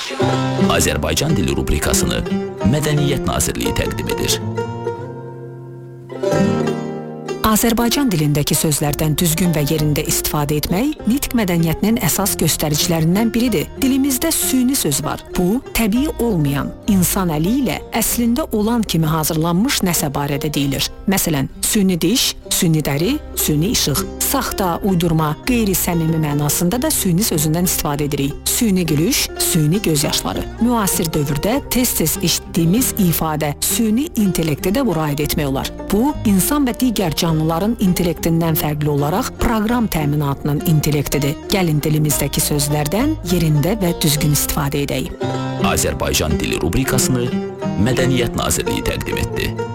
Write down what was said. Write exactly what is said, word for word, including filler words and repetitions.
Azərbaycan dili rubrikasını Mədəniyyət Nazirliyi təqdim edir. Azərbaycan dilindəki sözlərdən düzgün və yerində istifadə etmək nitq mədəniyyətinin əsas göstəricilərindən biridir. Dilimizdə süni söz var. Bu, təbii olmayan, insan əli ilə əslində olan kimi hazırlanmış nəsə barədə deyilir. Məsələn, süni diş, süni dəri, süni işıq. Saxta, uydurma, qeyri-səmimi mənasında da süni sözündən istifadə edirik. Süni gülüş, süni gözyaşları. Müasir dövrdə tez-tez eşitdiyimiz ifadə süni intellekti də bura aid etmək olar. Bu, insan və digər canlıların intellektindən fərqli olaraq proqram təminatının intellektidir. Gəlin dilimizdəki sözlərdən yerində və düzgün istifadə edək. Azərbaycan dili rubrikasını Mədəniyyət Nazirliyi təqdim etdi.